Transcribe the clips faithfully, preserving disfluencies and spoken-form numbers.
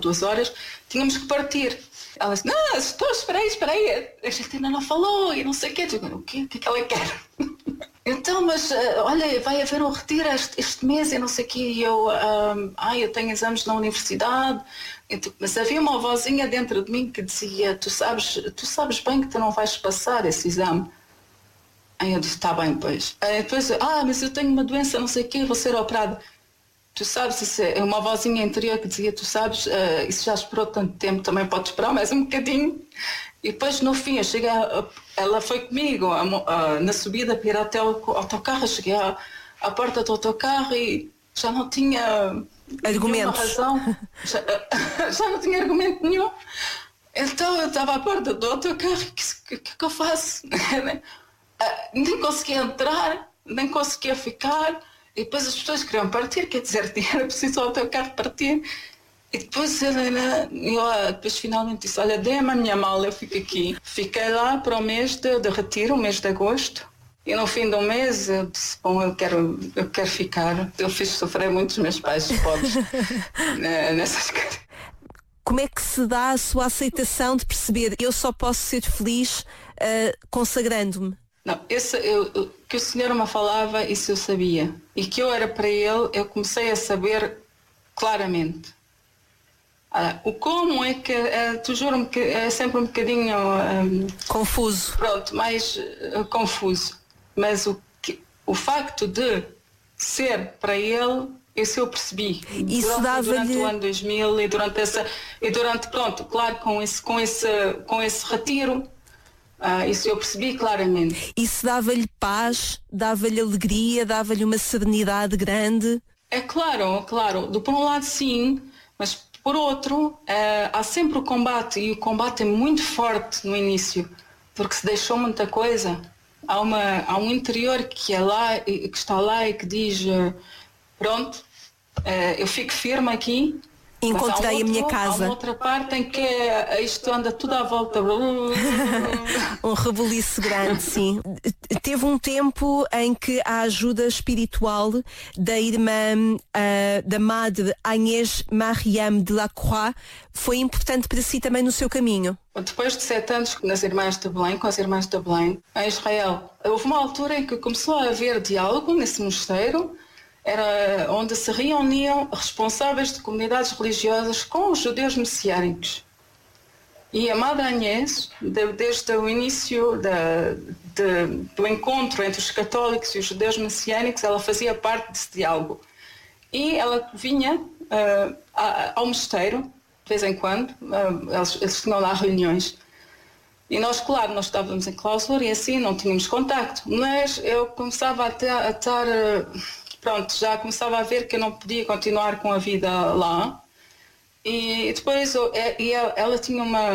duas horas, tínhamos que partir. Ela disse, não, estou, espera aí, espera aí, a gente ainda não falou e não sei o quê. Eu digo, o quê? O que é que ela quer? Então, mas, olha, vai haver um retiro este, este mês e não sei o quê. E eu, um, ah, eu tenho exames na universidade. Então, mas havia uma vozinha dentro de mim que dizia, tu sabes, tu sabes bem que tu não vais passar esse exame. Aí eu disse, está bem, pois. Aí depois, ah, mas eu tenho uma doença, não sei o quê, vou ser operada. Tu sabes, isso é uma vozinha interior que dizia, tu sabes, uh, isso já esperou tanto tempo, também pode esperar mais um bocadinho. E depois, no fim, eu cheguei a, ela foi comigo a, a, na subida para ir até o autocarro. Eu cheguei à, à porta do autocarro e já não tinha nenhuma razão. Já, já não tinha argumento nenhum. Então eu estava à porta do autocarro e o que, que, que eu faço? Nem conseguia entrar, nem conseguia ficar. E depois as pessoas queriam partir, quer dizer, era preciso o autocarro partir. E depois eu, eu depois finalmente disse, olha, dê-me a minha mala, eu fico aqui. Fiquei lá para o mês de, de retiro, o mês de agosto. E no fim do mês eu disse, bom, eu quero, eu quero ficar. Eu fiz sofrer muito os meus pais pobres nessas coisas. Como é que se dá a sua aceitação de perceber, eu só posso ser feliz uh, consagrando-me? Não, esse, eu, eu, que o Senhor me falava, isso eu sabia. E que eu era para Ele, eu comecei a saber claramente. Ah, o como é que, é, tu juro-me que é sempre um bocadinho... Um, confuso. Pronto, mais uh, confuso. Mas o, que, o facto de ser para Ele, isso eu percebi. Isso durante, dava-lhe... durante o ano dois mil e durante essa... E durante, pronto, claro, com esse, com esse, com esse retiro... Ah, isso eu percebi claramente. Isso dava-lhe paz, dava-lhe alegria, dava-lhe uma serenidade grande? É claro, claro. De por um lado sim, mas por outro ah, há sempre o combate, e o combate é muito forte no início, porque se deixou muita coisa. Há, uma, há um interior que, é lá, que está lá e que diz, pronto, ah, eu fico firme aqui. Encontrei um outro, a minha casa. Há uma outra parte em que isto anda tudo à volta. Um rebuliço grande, sim. Teve um tempo em que a ajuda espiritual da irmã, uh, da Madre Agnès Mariam de la Croix foi importante para si também no seu caminho. Depois de sete anos nas Irmãs de Belém, com as Irmãs de Belém, em Israel, houve uma altura em que começou a haver diálogo nesse mosteiro. Era onde se reuniam responsáveis de comunidades religiosas com os judeus messiânicos. E a Madre Agnès, de, desde o início da, de, do encontro entre os católicos e os judeus messiânicos, ela fazia parte desse diálogo. E ela vinha uh, ao mosteiro, de vez em quando, uh, eles, eles tinham lá reuniões. E nós, claro, nós estávamos em clausura e assim, não tínhamos contacto. Mas eu começava a estar... Pronto, já começava a ver que eu não podia continuar com a vida lá. E depois e ela, ela tinha uma,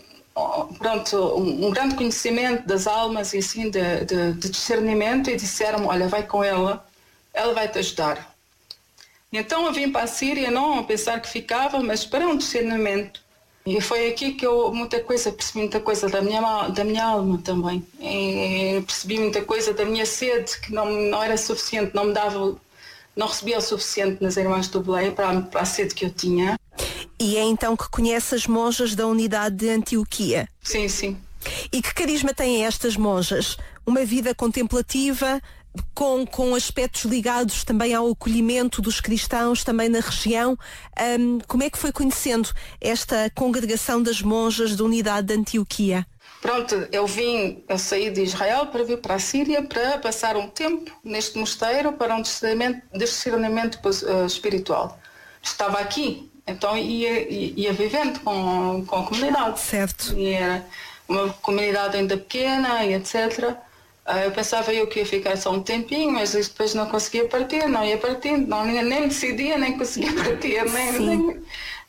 pronto, um, um grande conhecimento das almas e assim de, de, de discernimento, e disseram-me, olha, vai com ela, ela vai te ajudar. E então eu vim para a Síria, não a pensar que ficava, mas para um discernimento. E foi aqui que eu muita coisa, percebi muita coisa da minha, da minha alma também. E percebi muita coisa da minha sede, que não, não era suficiente, não me dava, não recebia o suficiente nas Irmãs do Belém para, para a sede que eu tinha. E é então que conhece as monjas da unidade de Antioquia? Sim, sim. E que carisma têm estas monjas? Uma vida contemplativa, com, com aspectos ligados também ao acolhimento dos cristãos também na região. Um, como é que foi conhecendo esta congregação das monjas da unidade de Antioquia? Pronto, eu vim, eu saí de Israel para vir para a Síria para passar um tempo neste mosteiro para um discernimento, discernimento uh, espiritual. Estava aqui, então ia, ia, ia vivendo com, com a comunidade. Certo. E era uma comunidade ainda pequena e etcétera. Eu pensava eu que ia ficar só um tempinho, mas depois não conseguia partir, não ia partindo, não, nem, nem decidia, nem conseguia partir. Nem, nem,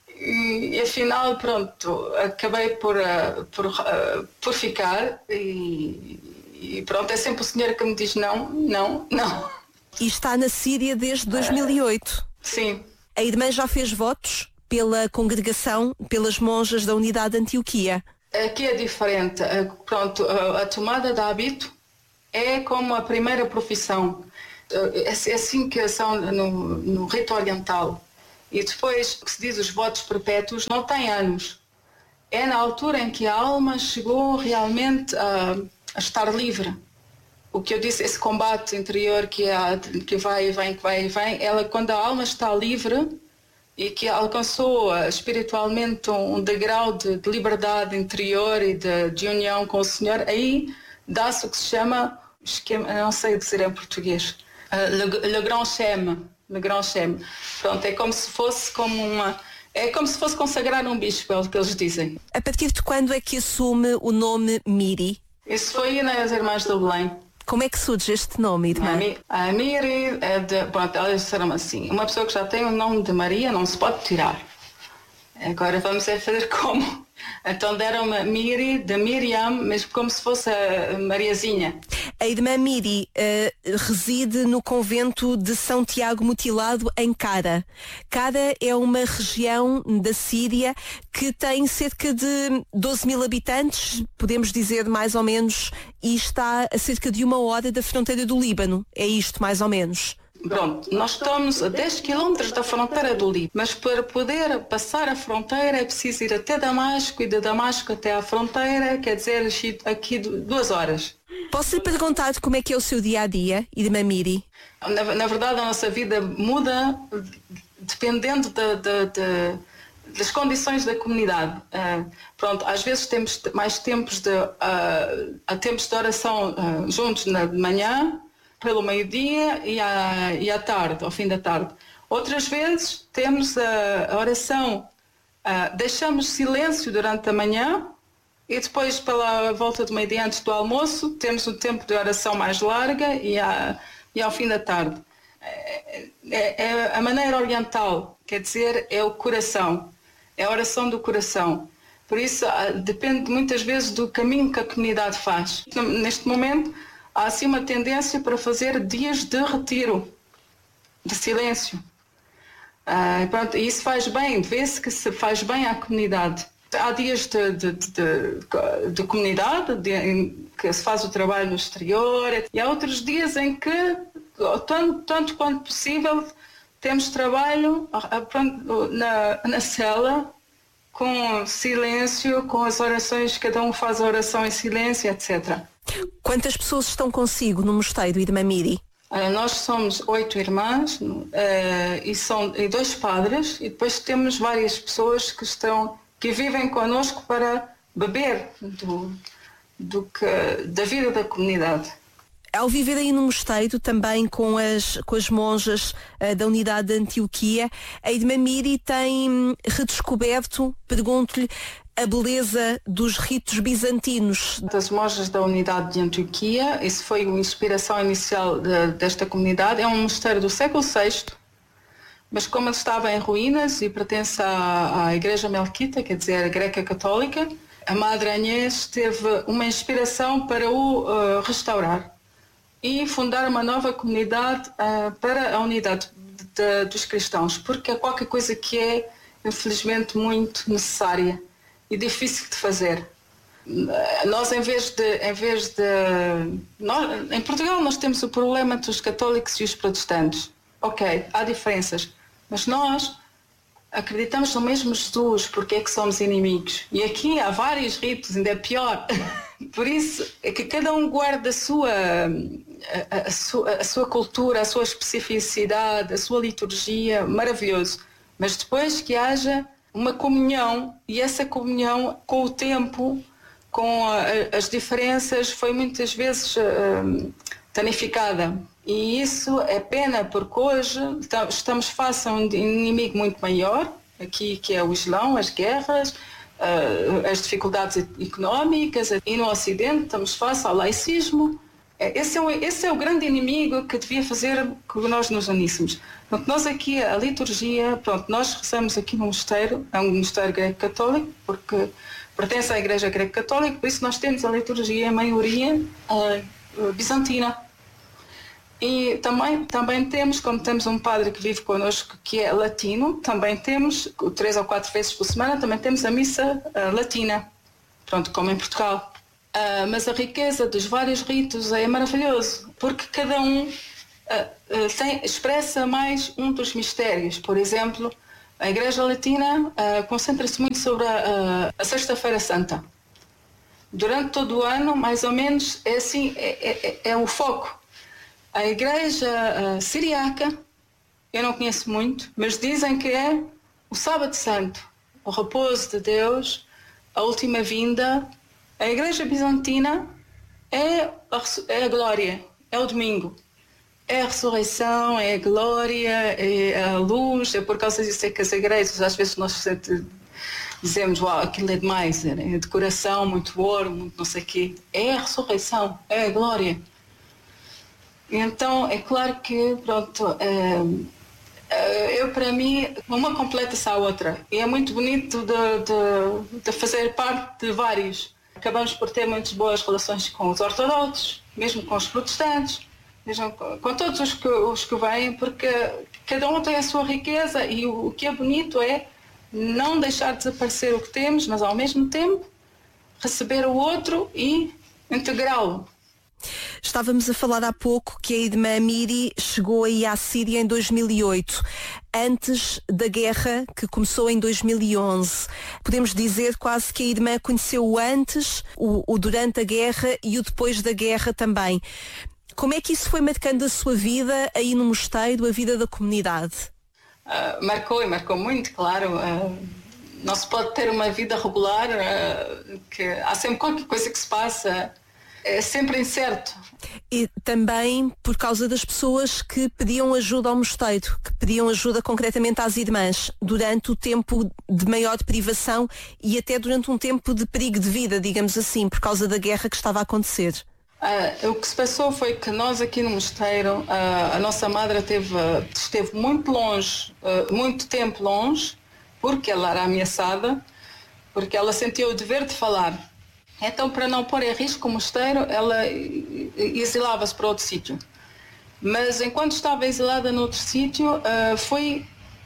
e, e afinal, pronto, acabei por, uh, por, uh, por ficar e, e pronto, é sempre o Senhor que me diz não, não, não. E está na Síria desde dois mil e oito? Uh, sim. A irmã já fez votos pela congregação, pelas monjas da unidade de Antioquia? Aqui é diferente, pronto, a, a tomada de hábito é como a primeira profissão, é assim que são no, no rito oriental. E depois, o que se diz os votos perpétuos, não tem anos. É na altura em que a alma chegou realmente a, a estar livre. O que eu disse, esse combate interior que, há, que vai e vem, que vai e vem, ela, quando a alma está livre e que alcançou espiritualmente um degrau de, de liberdade interior e de, de união com o Senhor, aí dá-se o que se chama, esquema, não sei dizer em português, uh, le, le Grand Chem. Le Grand Chem. Pronto, é como se fosse como uma... É como se fosse consagrar um bispo, é o que eles dizem. A partir de quando é que assume o nome Miri? Isso foi nas Irmãs do Belém. Como é que surge este nome, irmã? A, a Miri é de... Pronto, elas disseram assim, uma pessoa que já tem o nome de Maria não se pode tirar. Agora vamos é fazer como? Então deram-me Miri de Miriam, mesmo como se fosse a Mariazinha. A irmã Miri uh, reside no convento de São Tiago Mutilado, em Cara. Cara é uma região da Síria que tem cerca de doze mil habitantes, podemos dizer mais ou menos, e está a cerca de uma hora da fronteira do Líbano. É isto, mais ou menos. Pronto, nós estamos a dez quilómetros da fronteira do Líbano, mas para poder passar a fronteira é preciso ir até Damasco e de Damasco até à fronteira, quer dizer, aqui duas horas. Posso lhe perguntar como é que é o seu dia-a-dia, irmã Miri? Na, na verdade, a nossa vida muda dependendo de, de, de, das condições da comunidade. Uh, pronto, às vezes temos mais tempos de, uh, há tempos de oração uh, juntos na de manhã, pelo meio-dia e à, e à tarde, ao fim da tarde. Outras vezes temos a, a oração, uh, deixamos silêncio durante a manhã e depois, pela volta do meio-dia antes do almoço, temos um tempo de oração mais larga e, à, e ao fim da tarde. É, é, é a maneira oriental, quer dizer, é o coração, é a oração do coração. Por isso, uh, depende muitas vezes do caminho que a comunidade faz. Neste momento, há assim uma tendência para fazer dias de retiro, de silêncio. Ah, pronto, e isso faz bem, vê-se que se faz bem à comunidade. Há dias de, de, de, de comunidade, de, em que se faz o trabalho no exterior, e há outros dias em que, tanto, tanto quanto possível, temos trabalho pronto, na, na cela, com silêncio, com as orações, cada um faz a oração em silêncio, etcétera. Quantas pessoas estão consigo no mosteiro, irmã Miri? Uh, nós somos oito irmãs uh, e, são, e dois padres, e depois temos várias pessoas que, estão, que vivem connosco para beber do, do que, da vida da comunidade. Ao viver aí no mosteiro, também com as, com as monjas uh, da unidade de Antioquia, a irmã Miri tem redescoberto, pergunto-lhe, a beleza dos ritos bizantinos. Das monjas da unidade de Antioquia, isso foi a inspiração inicial de, desta comunidade. É um mosteiro do século sexto, mas como ele estava em ruínas e pertence à, à Igreja Melquita, quer dizer, a Greca Católica, a Madre Agnès teve uma inspiração para o uh, restaurar e fundar uma nova comunidade uh, para a unidade de, de, dos cristãos, porque é qualquer coisa que é, infelizmente, muito necessária e difícil de fazer. Nós, em vez de... Em, vez de nós, em Portugal, nós temos o problema entre os católicos e os protestantes. Ok, há diferenças, mas nós acreditamos no mesmo Jesus, porque é que somos inimigos. E aqui há vários ritos, ainda é pior. Por isso é que cada um guarda a sua, a, a, sua, a sua cultura, a sua especificidade, a sua liturgia, maravilhoso. Mas depois que haja uma comunhão, e essa comunhão, com o tempo, com a, as diferenças, foi muitas vezes uh, danificada. E isso é pena, porque hoje estamos face a um inimigo muito maior, aqui que é o Islão, as guerras, uh, as dificuldades económicas, e no Ocidente estamos face ao laicismo. Esse é, o, esse é o grande inimigo que devia fazer que nós nos uníssemos. Pronto, nós aqui, a liturgia, pronto, nós rezamos aqui no mosteiro, é um mosteiro greco-católico, porque pertence à Igreja Greco-Católica, por isso nós temos a liturgia, a maioria, uh, bizantina. E também, também temos, como temos um padre que vive connosco que é latino, também temos, três ou quatro vezes por semana, também temos a missa uh, latina, pronto, como em Portugal. Uh, mas a riqueza dos vários ritos é maravilhoso, porque cada um uh, uh, tem, expressa mais um dos mistérios. Por exemplo, A Igreja Latina uh, concentra-se muito sobre a, a Sexta-feira Santa. Durante todo o ano, mais ou menos, é assim, é, é, é o foco. A Igreja uh, Siriaca, eu não conheço muito, mas dizem que é o Sábado Santo, o repouso de Deus, a última vinda. A Igreja Bizantina é a, é a glória, é o domingo. É a ressurreição, é a glória, é a luz. É por causa disso é que as igrejas, às vezes nós dizemos, uau, aquilo é demais, é decoração, muito ouro, muito não sei o quê. É a ressurreição, é a glória. Então, é claro que, pronto, é, eu para mim, uma completa-se à outra. E é muito bonito de, de, de fazer parte de vários. Acabamos por ter muitas boas relações com os ortodoxos, mesmo com os protestantes, mesmo com todos os que, os que vêm, porque cada um tem a sua riqueza e o, o que é bonito é não deixar desaparecer o que temos, mas ao mesmo tempo receber o outro e integrá-lo. Estávamos a falar há pouco que a Idmã Miri chegou aí à Síria em dois mil e oito, antes da guerra que começou em dois mil e onze. Podemos dizer quase que a Idmã conheceu o antes, o, o durante a guerra e o depois da guerra também. Como é que isso foi marcando a sua vida aí no mosteiro, a vida da comunidade? Uh, marcou e marcou muito, claro. Uh, não se pode ter uma vida regular, uh, que há sempre qualquer coisa que se passa. É sempre incerto. E também por causa das pessoas que pediam ajuda ao mosteiro, que pediam ajuda concretamente às irmãs, durante o tempo de maior privação e até durante um tempo de perigo de vida, digamos assim, por causa da guerra que estava a acontecer. Uh, o que se passou foi que nós aqui no mosteiro, uh, a nossa madre teve, esteve muito longe, uh, muito tempo longe, porque ela era ameaçada, porque ela sentiu o dever de falar. Então, para não pôr em risco o mosteiro, ela exilava-se para outro sítio. Mas enquanto estava exilada noutro sítio, uh, foi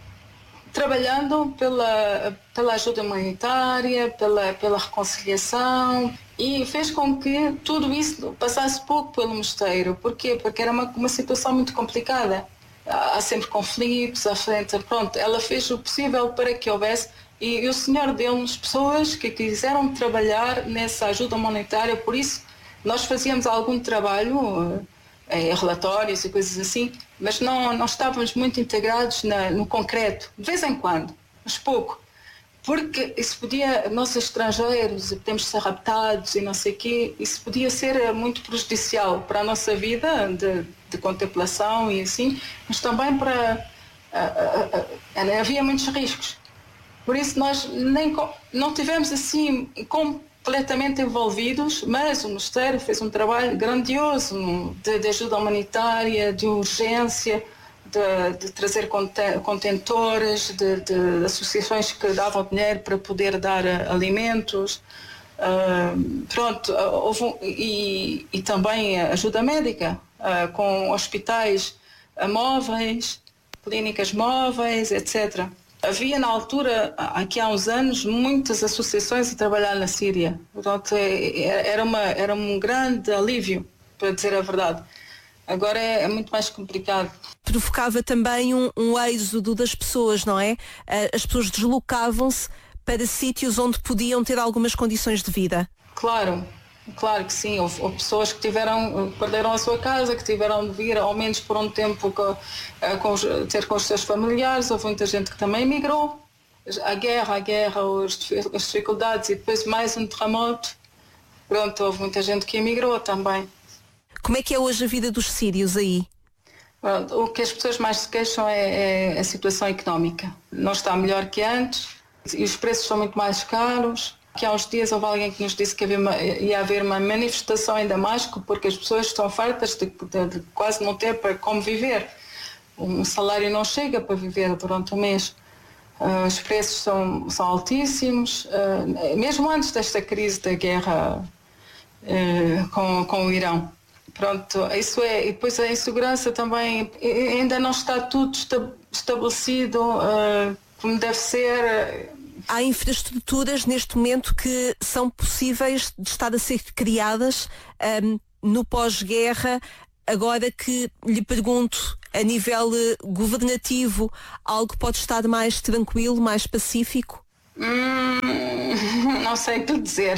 trabalhando pela, pela ajuda humanitária, pela, pela reconciliação, e fez com que tudo isso passasse pouco pelo mosteiro. Porquê? Porque era uma, uma situação muito complicada. Há sempre conflitos à frente. Pronto, ela fez o possível para que houvesse, e, e o Senhor deu-nos pessoas que quiseram trabalhar nessa ajuda humanitária. Por isso nós fazíamos algum trabalho, eh, relatórios e coisas assim, mas não, não estávamos muito integrados na, no concreto, de vez em quando, mas pouco. Porque isso podia, nós estrangeiros, podemos ser raptados e não sei o quê, isso podia ser muito prejudicial para a nossa vida de, de contemplação e assim, mas também para... Uh, uh, uh, havia muitos riscos. Por isso nós nem, não tivemos assim completamente envolvidos, mas o mosteiro fez um trabalho grandioso de, de ajuda humanitária, de urgência, De, de trazer contentores, de, de associações que davam dinheiro para poder dar uh, alimentos. Uh, pronto, uh, houve um, e, e também ajuda médica, uh, com hospitais uh, móveis, clínicas móveis, etcétera. Havia na altura, aqui há uns anos, muitas associações a trabalhar na Síria. Portanto, era, uma, era um grande alívio, para dizer a verdade. Agora é, é muito mais complicado. Provocava também um, um êxodo das pessoas, não é? As pessoas deslocavam-se para sítios onde podiam ter algumas condições de vida. Claro, claro que sim. Houve, houve pessoas que tiveram, perderam a sua casa, que tiveram de vir ao menos por um tempo com, com os, ter com os seus familiares. Houve muita gente que também migrou. A guerra, a guerra, as, as dificuldades e depois mais um terremoto. Pronto, houve muita gente que emigrou também. Como é que é hoje a vida dos sírios aí? O que as pessoas mais se queixam é, é a situação económica. Não está melhor que antes e os preços são muito mais caros. Aqui há uns dias houve alguém que nos disse que havia uma, ia haver uma manifestação em Damasco porque as pessoas estão fartas de, de, de quase não ter para como viver. Um salário não chega para viver durante o mês. Uh, os preços são, são altíssimos. Uh, mesmo antes desta crise da guerra uh, com, com o Irão. Pronto, isso é, e depois a insegurança também, ainda não está tudo estabelecido uh, como deve ser. Há infraestruturas neste momento que são possíveis de estar a ser criadas um, no pós-guerra Agora que lhe pergunto, a nível governativo, algo pode estar mais tranquilo, mais pacífico? Hum, não sei o que dizer.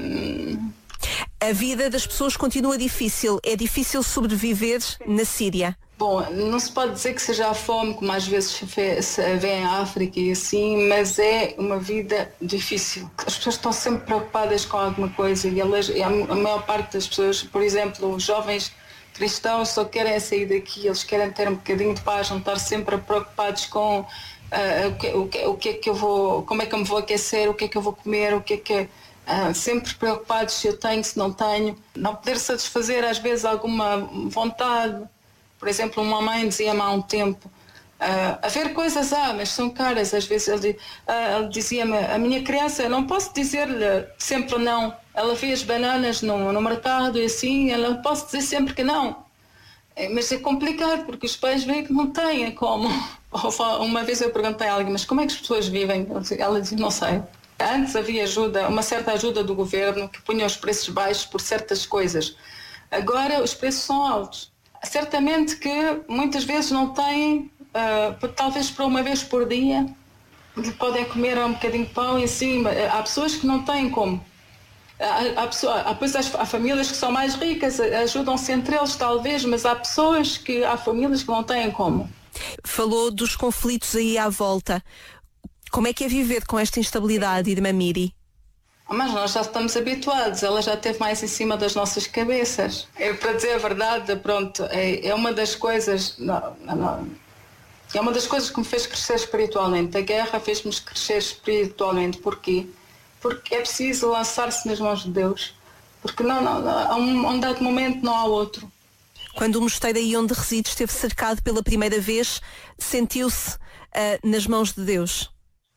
A vida das pessoas continua difícil. É difícil sobreviver na Síria? Bom, não se pode dizer que seja a fome, como às vezes se vê em África e assim, mas é uma vida difícil. As pessoas estão sempre preocupadas com alguma coisa e elas, a maior parte das pessoas, por exemplo, os jovens cristãos só querem sair daqui, eles querem ter um bocadinho de paz, não estar sempre preocupados com uh, o, que, o, que, o que é que eu vou, como é que eu me vou aquecer, o que é que eu vou comer, o que é que uh, sempre preocupados se eu tenho, se não tenho, não poder satisfazer às vezes alguma vontade. Por exemplo, uma mãe dizia-me há um tempo, uh, haver coisas há, mas são caras. Às vezes ele, uh, ele dizia-me, a minha criança, eu não posso dizer-lhe sempre não. Ela vê as bananas no, no mercado e assim, ela não posso dizer sempre que não. É, mas é complicado, porque os pais veem que não têm como. Uma vez eu perguntei a alguém, mas como é que as pessoas vivem? Ela disse, não sei. Antes havia ajuda, uma certa ajuda do governo que punha os preços baixos por certas coisas. Agora os preços são altos. Certamente que muitas vezes não têm, uh, talvez para uma vez por dia, podem comer um bocadinho de pão e assim, há pessoas que não têm como. Há, há, pessoa, há, pois, há famílias que são mais ricas, ajudam-se entre eles talvez, mas há pessoas que, há famílias que não têm como. Falou dos conflitos aí à volta. Como é que é viver com esta instabilidade, Irmã Miri? Mas nós já estamos habituados, ela já esteve mais em cima das nossas cabeças. É, para dizer a verdade, pronto, é, é uma das coisas, não, não, é uma das coisas que me fez crescer espiritualmente. A guerra fez-me crescer espiritualmente. Porquê? Porque é preciso lançar-se nas mãos de Deus. Porque não, não, a um, um dado momento não há outro. Quando o mosteiro aí onde reside esteve cercado pela primeira vez, sentiu-se uh, nas mãos de Deus?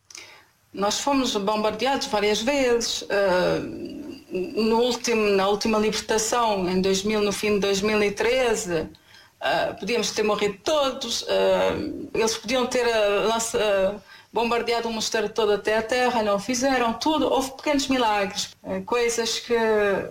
Nós fomos bombardeados várias vezes. Uh, no último, na última libertação, em dois mil, no fim de dois mil e treze, uh, podíamos ter morrido todos. Uh, eles podiam ter uh, lança, uh, bombardeado o mosteiro todo até a terra, não fizeram tudo. Houve pequenos milagres, uh, coisas que,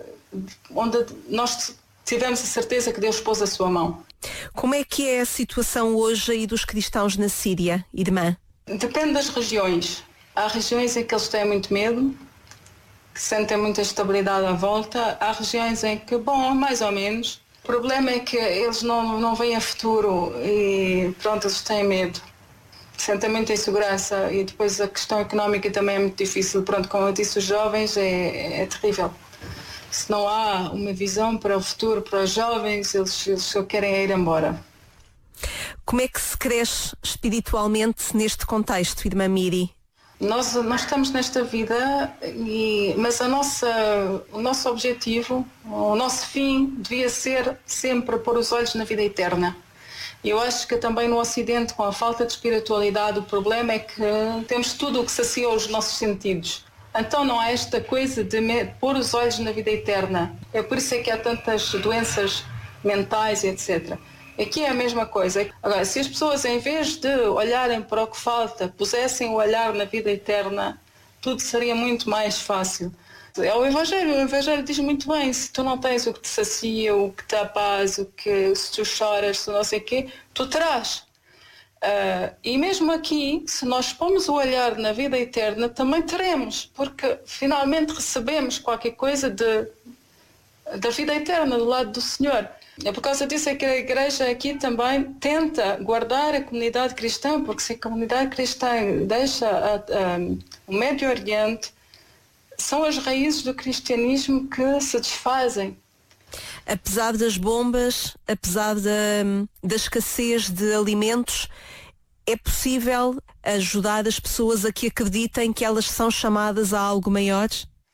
onde nós tivemos a certeza que Deus pôs a sua mão. Como é que é a situação hoje aí dos cristãos na Síria, irmã? Depende das regiões. Há regiões em que eles têm muito medo, que sentem muita instabilidade à volta. Há regiões em que, bom, mais ou menos. O problema é que eles não, não veem a futuro e, pronto, eles têm medo. Sentem muita insegurança e depois a questão económica também é muito difícil. Pronto, como eu disse, os jovens é, é terrível. Se não há uma visão para o futuro, para os jovens, eles, eles só querem ir embora. Como é que se cresce espiritualmente neste contexto, Irmã Miri? Nós, nós estamos nesta vida, e, mas a nossa, o nosso objetivo, o nosso fim devia ser sempre pôr os olhos na vida eterna. E eu acho que também no Ocidente, com a falta de espiritualidade, o problema é que temos tudo o que sacia os nossos sentidos. Então não há esta coisa de me, pôr os olhos na vida eterna. É por isso é que há tantas doenças mentais, etcétera. Aqui é a mesma coisa. Agora, se as pessoas, em vez de olharem para o que falta, pusessem o olhar na vida eterna, tudo seria muito mais fácil. É o Evangelho. O Evangelho diz muito bem, se tu não tens o que te sacia, o que te dá paz, o que, se tu choras, se não sei o quê, tu terás. Uh, e mesmo aqui, se nós pomos o olhar na vida eterna, também teremos, porque finalmente recebemos qualquer coisa de, da vida eterna do lado do Senhor. É por causa disso é que a igreja aqui também tenta guardar a comunidade cristã, porque se a comunidade cristã deixa a, a, o Médio Oriente, são as raízes do cristianismo que se desfazem. Apesar das bombas, apesar da, da escassez de alimentos, é possível ajudar as pessoas a que acreditem que elas são chamadas a algo maior?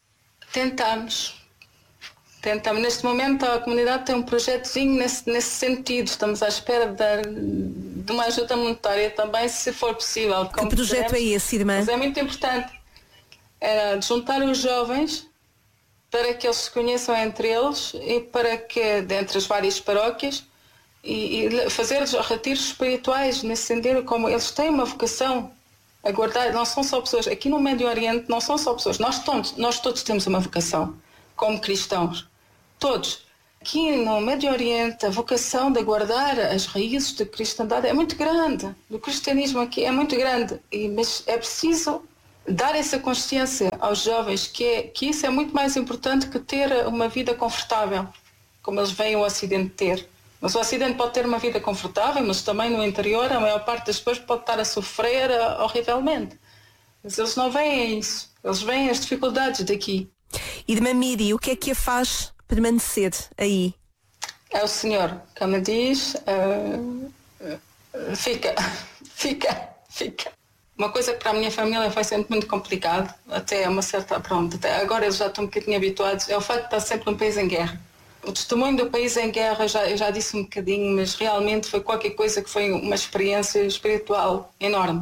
Tentamos. Tentamos. Neste momento a comunidade tem um projetozinho nesse, nesse sentido. Estamos à espera de, de uma ajuda monetária também, se for possível. Que projeto é esse, irmã? Mas é muito importante. Era de juntar os jovens para que eles se conheçam entre eles e para que, dentre as várias paróquias, e, e fazer retiros espirituais nesse sentido, como eles têm uma vocação a guardar. Não são só pessoas. Aqui no Médio Oriente não são só pessoas. Nós todos, nós todos temos uma vocação como cristãos. Todos. aqui no Médio Oriente a vocação de guardar as raízes da cristandade é muito grande. O cristianismo aqui é muito grande, e, mas é preciso dar essa consciência aos jovens que, é, que isso é muito mais importante que ter uma vida confortável, como eles veem o Ocidente ter. Mas o Ocidente pode ter uma vida confortável, mas também no interior a maior parte das pessoas pode estar a sofrer uh, horrivelmente. Mas eles não veem isso, eles veem as dificuldades daqui. Irmã Miri, o que é que a faz permanecer aí? É o Senhor que me diz, uh, uh, fica, fica, fica. Uma coisa que para a minha família foi sempre muito complicado, até uma certa, pronto, até agora eles já estão um bocadinho habituados, é o facto de estar sempre um país em guerra. O testemunho do país em guerra, já, eu já disse um bocadinho, mas realmente foi qualquer coisa que foi uma experiência espiritual enorme,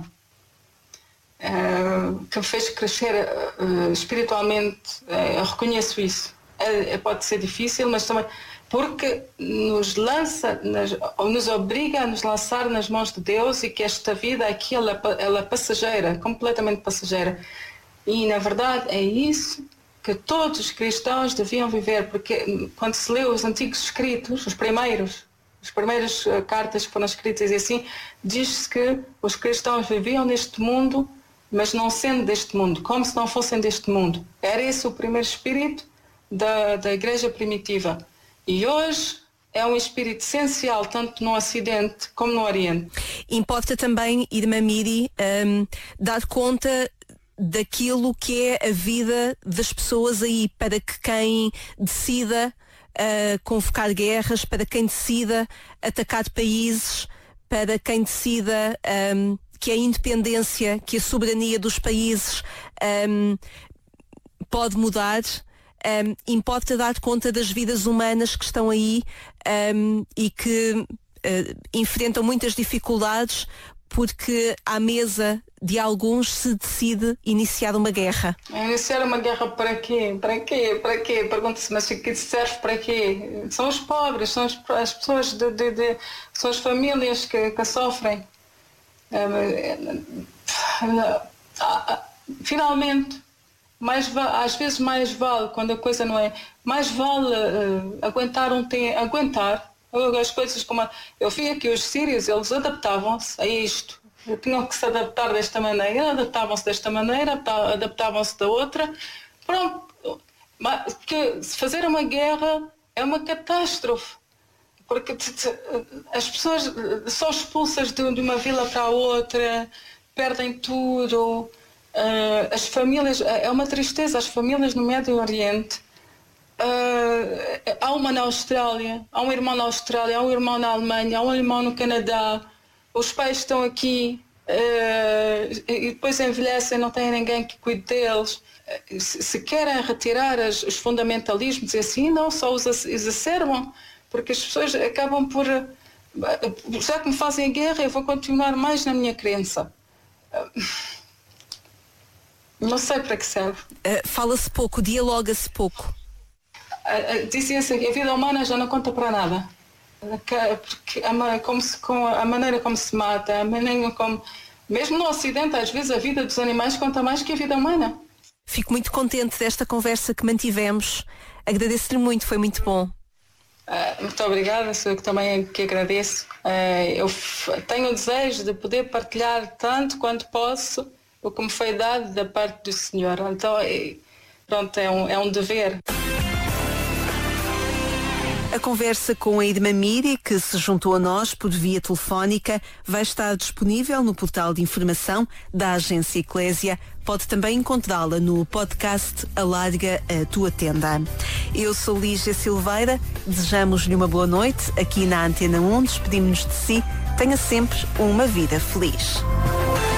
uh, que me fez crescer uh, espiritualmente. Uh, eu reconheço isso. É, é, pode ser difícil, mas também porque nos lança, nas, ou nos obriga a nos lançar nas mãos de Deus, e que esta vida aqui ela, ela é passageira, completamente passageira. E na verdade é isso que todos os cristãos deviam viver, porque quando se lê os antigos escritos, os primeiros, as primeiras cartas que foram escritas e assim, diz-se que os cristãos viviam neste mundo, mas não sendo deste mundo, como se não fossem deste mundo. Era esse o primeiro espírito da, da igreja primitiva. E hoje é um espírito essencial, tanto no Ocidente como no Oriente. Importa também, Irmã Miri, um, dar conta daquilo que é a vida das pessoas aí, para que quem decida uh, convocar guerras, para quem decida atacar países, para quem decida um, que a independência, que a soberania dos países um, pode mudar. Um, importa dar conta das vidas humanas que estão aí um, e que uh, enfrentam muitas dificuldades, porque à mesa de alguns se decide iniciar uma guerra. Iniciar uma guerra para quê? Para quê? Para quê? Pergunta-se, mas o que serve para quê? São os pobres, são as, as pessoas, de, de, de, são as famílias que, que sofrem. Um, finalmente, mais va- às vezes mais vale, quando a coisa não é, mais vale uh, aguentar um tempo, aguentar as coisas como a, eu vi aqui os sírios, eles adaptavam-se a isto, tinham que se adaptar desta maneira, adaptavam-se desta maneira, adaptavam-se da outra, pronto, mas que fazer uma guerra é uma catástrofe, porque as pessoas são expulsas de, de uma vila para a outra, perdem tudo. Uh, as famílias, é uma tristeza, as famílias no Médio Oriente, uh, há uma na Austrália, há um irmão na Austrália, há um irmão na Alemanha, há um irmão no Canadá, os pais estão aqui uh, e depois envelhecem, não têm ninguém que cuide deles. Uh, se, se querem retirar as, os fundamentalismos e assim, não, só os exacerbam, porque as pessoas acabam por, uh, já que me fazem guerra, eu vou continuar mais na minha crença. Uh, Não sei para que serve. Uh, fala-se pouco, dialoga-se pouco. Uh, uh, Dizia-se que a vida humana já não conta para nada. Porque a, como se, com a maneira como se mata, a maneira como... Mesmo no Ocidente, às vezes a vida dos animais conta mais que a vida humana. Fico muito contente desta conversa que mantivemos. Agradeço-lhe muito, foi muito bom. Uh, muito obrigada, sou eu que também que agradeço. Uh, eu f- tenho o desejo de poder partilhar tanto quanto posso o que me foi dado da parte do Senhor. Então, pronto, é um, é um dever. A conversa com a Irmã Miri, que se juntou a nós por via telefónica, vai estar disponível no portal de informação da Agência Eclésia. Pode também encontrá-la no podcast Alarga a Tua Tenda. Eu sou Lígia Silveira, desejamos-lhe uma boa noite aqui na Antena um, despedimos-nos de si. Tenha sempre uma vida feliz.